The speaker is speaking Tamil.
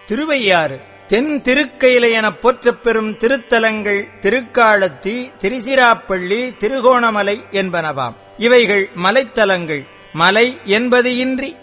திருவையாறு தென் திருக்கயிலை எனப் போற்றப் பெறும் திருத்தலங்கள் திருக்காலத்தி, திருச்சிராப்பள்ளி, திருகோணமலை என்பனவாம். இவைகள் மலைத்தலங்கள். மலை என்பது இன்றி